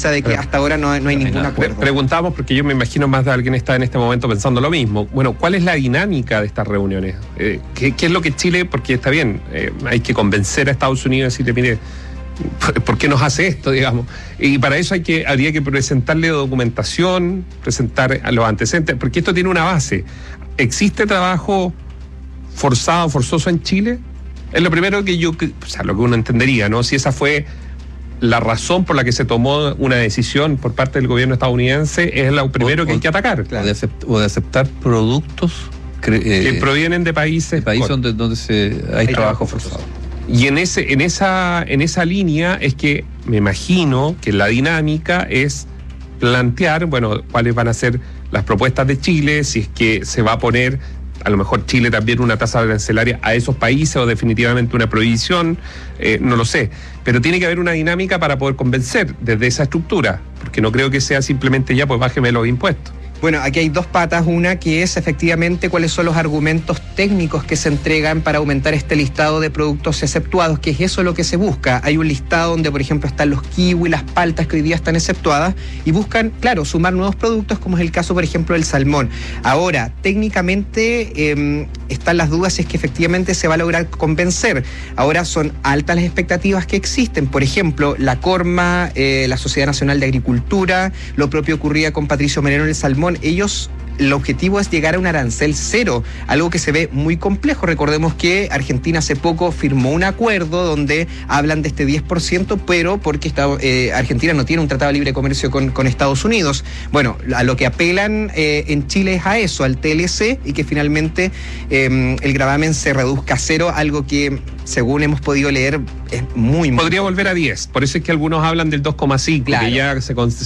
certeza de que hasta ahora no hay ningún acuerdo. Preguntamos, porque yo me imagino más de alguien está en este momento pensando lo mismo. Bueno, ¿cuál es la dinámica de estas reuniones? ¿Qué es lo que Chile, porque está bien, hay que convencer a Estados Unidos y decirle, mire, ¿por qué nos hace esto, digamos? Y para eso habría que presentarle documentación, presentar a los antecedentes, porque esto tiene una base. ¿Existe trabajo forzoso en Chile? Es lo primero que lo que uno entendería, ¿no? Si esa fue la razón por la que se tomó una decisión por parte del gobierno estadounidense, es lo primero que hay que atacar. Claro. O de aceptar productos que provienen de países donde hay trabajo forzado. Y en esa línea es que me imagino que la dinámica es plantear, bueno, cuáles van a ser las propuestas de Chile, si es que se va a poner a lo mejor Chile también una tasa arancelaria a esos países o definitivamente una prohibición, no lo sé. Pero tiene que haber una dinámica para poder convencer desde esa estructura, porque no creo que sea simplemente ya, pues bájeme los impuestos. Bueno, aquí hay dos patas. Una que es efectivamente cuáles son los argumentos técnicos que se entregan para aumentar este listado de productos exceptuados, que es eso lo que se busca. Hay un listado donde, por ejemplo, están los kiwi, las paltas que hoy día están exceptuadas, y buscan, claro, sumar nuevos productos, como es el caso, por ejemplo, del salmón. Ahora, técnicamente están las dudas si es que efectivamente se va a lograr convencer. Ahora son altas las expectativas que existen. Por ejemplo, la Corma, la Sociedad Nacional de Agricultura, lo propio ocurría con Patricio Merino en el salmón. El objetivo es llegar a un arancel cero, algo que se ve muy complejo. Recordemos que Argentina hace poco firmó un acuerdo donde hablan de este 10%, pero porque Argentina no tiene un tratado de libre comercio con Estados Unidos. Bueno, a lo que apelan en Chile es a eso, al TLC, y que finalmente el gravamen se reduzca a cero, algo que, según hemos podido leer, es muy... Podría volver a 10, por eso es que algunos hablan del 2,5, claro, que ya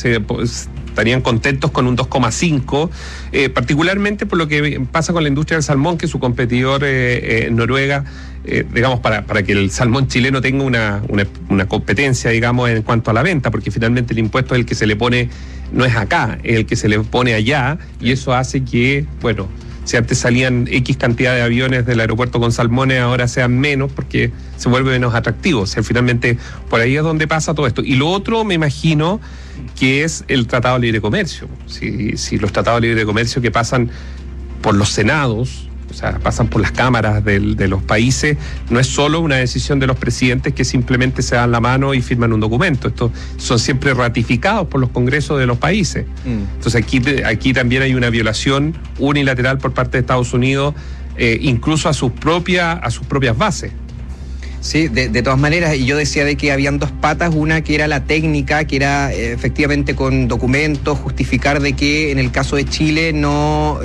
estarían contentos con un 2,5, particularmente por lo que pasa con la industria del salmón, que su competidor Noruega, digamos, para que el salmón chileno tenga una competencia, digamos, en cuanto a la venta, porque finalmente el impuesto es el que se le pone, no es acá, es el que se le pone allá, y eso hace que, bueno, si antes salían X cantidad de aviones del aeropuerto con salmones, ahora sean menos porque se vuelve menos atractivo. O sea, finalmente por ahí es donde pasa todo esto. Y lo otro, me imagino, que es el Tratado de Libre Comercio. Si los Tratados de Libre Comercio que pasan por los senados, o sea, pasan por las cámaras de los países, no es solo una decisión de los presidentes que simplemente se dan la mano y firman un documento. Estos son siempre ratificados por los congresos de los países. Entonces aquí también hay una violación unilateral por parte de Estados Unidos, incluso a sus propias bases. Sí, de todas maneras, y yo decía de que habían dos patas, una que era la técnica, que era efectivamente con documentos, justificar de que en el caso de Chile no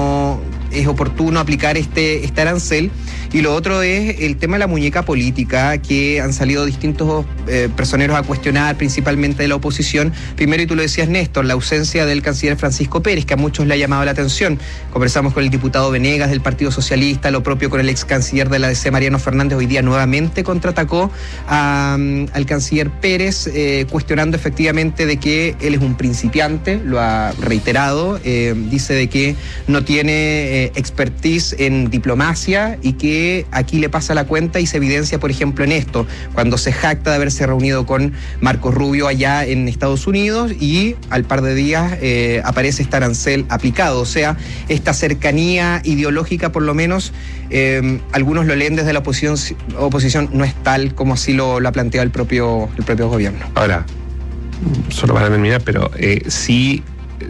es oportuno aplicar este arancel, y lo otro es el tema de la muñeca política, que han salido distintos personeros a cuestionar, principalmente de la oposición. Primero, y tú lo decías, Néstor, la ausencia del canciller Francisco Pérez, que a muchos le ha llamado la atención. Conversamos con el diputado Venegas del Partido Socialista, lo propio con el ex canciller de la DC, Mariano Fernández, hoy día nuevamente contraatacó al canciller Pérez, cuestionando efectivamente de que él es un principiante, lo ha reiterado, dice de que no tiene expertise en diplomacia y que aquí le pasa la cuenta, y se evidencia, por ejemplo, en esto, cuando se jacta de haberse reunido con Marco Rubio allá en Estados Unidos, y al par de días aparece este arancel aplicado. O sea, esta cercanía ideológica, por lo menos, algunos lo leen desde la oposición, no es tal como así lo ha planteado el propio gobierno. Ahora, solo para terminar, pero si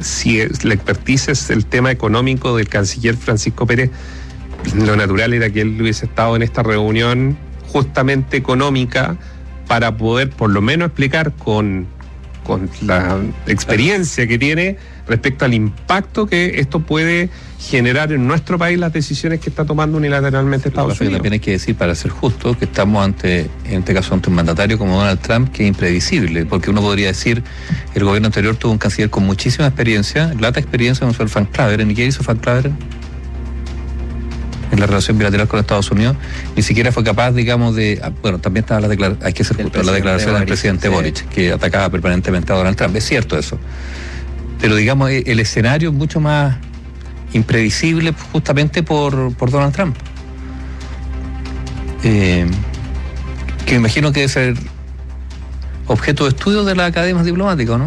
la expertise es el tema económico del canciller Francisco Pérez, lo natural era que él hubiese estado en esta reunión justamente económica para poder por lo menos explicar con la experiencia que tiene respecto al impacto que esto puede generar en nuestro país, las decisiones que está tomando unilateralmente Estados Unidos. También hay que decir, para ser justo, que estamos en este caso ante un mandatario como Donald Trump, que es imprevisible, porque uno podría decir, el gobierno anterior tuvo un canciller con muchísima experiencia, lata experiencia con el Frank Claveren. ¿Y qué hizo Frank Claveren en la relación bilateral con Estados Unidos? Ni siquiera fue capaz, digamos, también estaba hay que ser justo, la declaración del presidente Boric, que atacaba permanentemente a Donald Trump. Es cierto eso. Pero, digamos, el escenario es mucho más imprevisible justamente por Donald Trump. Que me imagino que debe ser objeto de estudio de las academias diplomáticas, ¿no?